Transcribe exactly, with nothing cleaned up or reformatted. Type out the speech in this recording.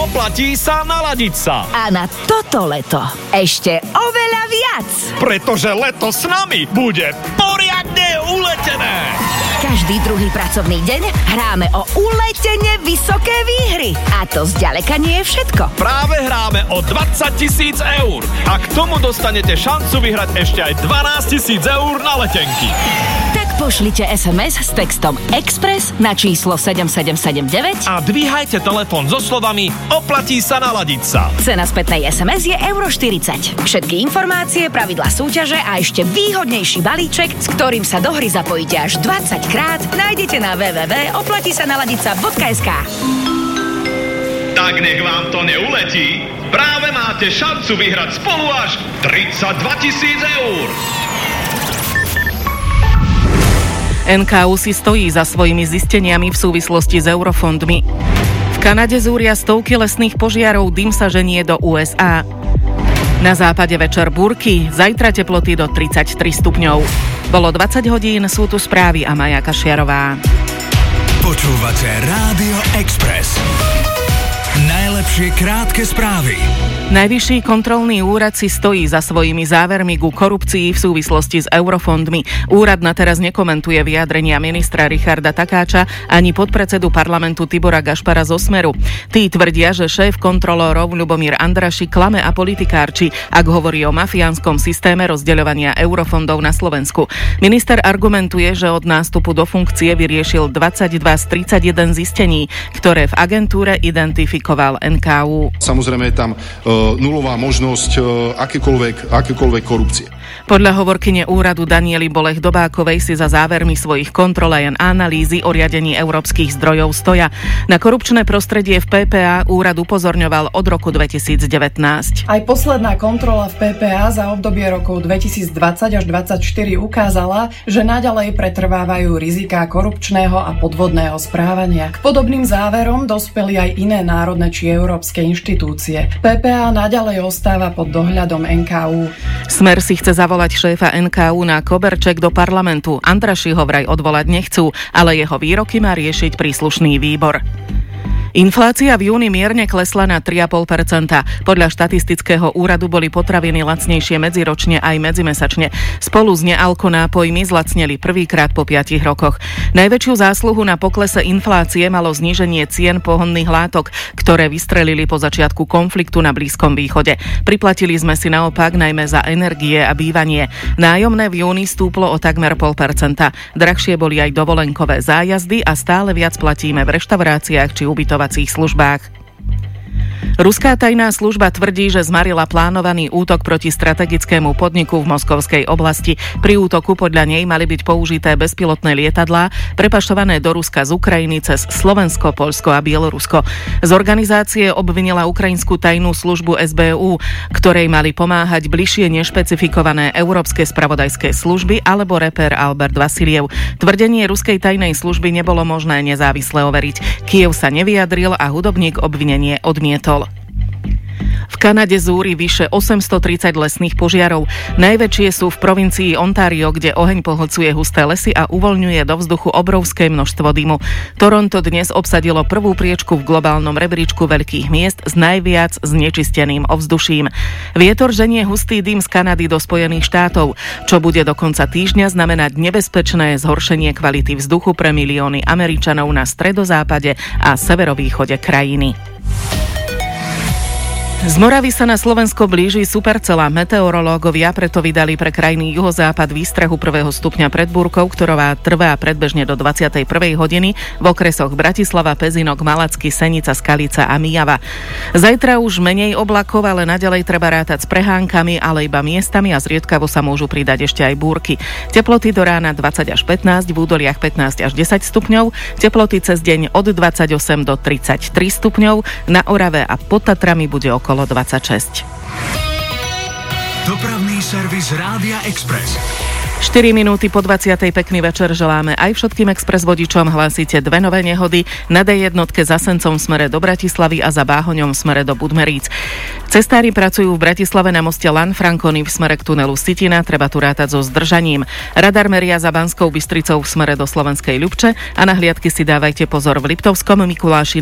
Oplatí sa naladiť sa. A na toto leto ešte oveľa viac. Pretože leto s nami bude poriadne uletené. Každý druhý pracovný deň hráme o uletene vysoké výhry. A to zďaleka nie je všetko. Práve hráme o dvadsať tisíc eur. A k tomu dostanete šancu vyhrať ešte aj dvanásť tisíc eur na letenky. Tak pošlite es em es s textom Express na číslo sedem sedem sedem deväť a dvíhajte telefón so slovami Oplatí sa naladiť sa. Cena spätnej es em es je euro štyridsať. Všetky informácie, pravidlá súťaže a ešte výhodnejší balíček, s ktorým sa do hry zapojíte až dvadsať krát, nájdete na w w w bodka oplatí sa naladiť sa bodka es ká. Tak nech vám to neuletí. Práve máte šancu vyhrať spolu až tridsaťdva tisíc eur. en ká ú si stojí za svojimi zisteniami v súvislosti s eurofondmi. V Kanade zúria stovky lesných požiarov, dym sa ženie do ú es á. Na západe večer búrky, zajtra teploty do tridsaťtri stupňov. Bolo dvadsať hodín, sú tu správy a Maja Kašiarová. Počúvate Rádio Express. Najlepšie krátke správy. Najvyšší kontrolný úrad si stojí za svojimi závermi ku korupcii v súvislosti s eurofondmi. Úrad na teraz nekomentuje vyjadrenia ministra Richarda Takáča ani podpredsedu parlamentu Tibora Gašpara zo Smeru. Tí tvrdia, že šéf kontrolórov Ľubomír Andraši klame a politikárči, ak hovorí o mafiánskom systéme rozdeľovania eurofondov na Slovensku. Minister argumentuje, že od nástupu do funkcie vyriešil dvadsaťdva z tridsaťjeden zistení, ktoré v agentúre identifikoval en ká ú. Samozrejme je tam nulová možnosť akékoľvek, akékoľvek korupcie. Podľa hovorkyne úradu Daniely Bolech-Dobákovej si za závermi svojich kontrol a analýzy o riadení európskych zdrojov stoja. Na korupčné prostredie v pé pé á úrad upozorňoval od roku dvetisícdevätnásť. Aj posledná kontrola v pé pé á za obdobie rokov dvetisícdvadsať až dvadsaťštyri ukázala, že naďalej pretrvávajú riziká korupčného a podvodného správania. K podobným záverom dospeli aj iné národné či európske inštitúcie. pé pé á naďalej ostáva pod dohľadom en ká ú. Smer si chce zavolať šéfa en ká ú na koberček do parlamentu. Andraši ho vraj odvolať nechcú, ale jeho výroky má riešiť príslušný výbor. Inflácia v júni mierne klesla na tri celé päť percenta. Podľa štatistického úradu boli potraviny lacnejšie medziročne aj medzimesačne. Spolu s nealkonápojmi zlacneli prvýkrát po piatich rokoch. Najväčšiu zásluhu na poklese inflácie malo zníženie cien pohonných látok, ktoré vystrelili po začiatku konfliktu na Blízkom východe. Priplatili sme si naopak najmä za energie a bývanie. Nájomné v júni stúplo o takmer pol percenta. Drahšie boli aj dovolenkové zájazdy a stále viac platíme v reštauráciách či ubytovacích službách. Ruská tajná služba tvrdí, že zmarila plánovaný útok proti strategickému podniku v moskovskej oblasti. Pri útoku podľa nej mali byť použité bezpilotné lietadlá, prepašované do Ruska z Ukrajiny cez Slovensko, Poľsko a Bielorusko. Z organizácie obvinila ukrajinskú tajnú službu es bé ú, ktorej mali pomáhať bližšie nešpecifikované európske spravodajské služby alebo repér Albert Vasiliev. Tvrdenie ruskej tajnej služby nebolo možné nezávisle overiť. Kyjev sa nevyjadril a hudobník obvinenie odmietol. V Kanade zúri vyše osemstotridsať lesných požiarov. Najväčšie sú v provincii Ontario, kde oheň pohlcuje husté lesy a uvoľňuje do vzduchu obrovské množstvo dymu. Toronto dnes obsadilo prvú priečku v globálnom rebríčku veľkých miest s najviac znečisteným ovzduším. Vietor ženie hustý dym z Kanady do Spojených štátov, čo bude do konca týždňa znamenať nebezpečné zhoršenie kvality vzduchu pre milióny Američanov na stredozápade a severovýchode krajiny. Z Moravy sa na Slovensko blíži supercela. Meteorológovia preto vydali pre krajný juhozápad výstrahu prvého stupňa pred búrkou, ktorá trvá predbežne do dvadsiatej prvej hodiny v okresoch Bratislava, Pezinok, Malacky, Senica, Skalica a Myjava. Zajtra už menej oblakov, ale naďalej treba rátať s prehánkami, ale iba miestami a zriedkavo sa môžu pridať ešte aj búrky. Teploty do rána dvadsať až pätnásť, v údoliach pätnásť až desať stupňov, teploty cez deň od dvadsaťosem do tridsaťtri stupňov, na Orave a pod Tatrami bude okolo dvadsaťšesť. Dopravný servis Rádia Express. štyri minúty po dvadsiatej pekný večer želáme aj všetkým Express vodičom. Hlásite dve nové nehody na dé jednotke za Sencom v smere do Bratislavy a za Báhoňom v smere do Budmeríc. Cestári pracujú v Bratislave na moste Lanfranconi v smere k tunelu Sitina, treba tu rátať so zdržaním. Radar meria za Banskou Bystricou v smere do Slovenskej Ľubče a na hliadky si dávajte pozor v Liptovskom Mikuláši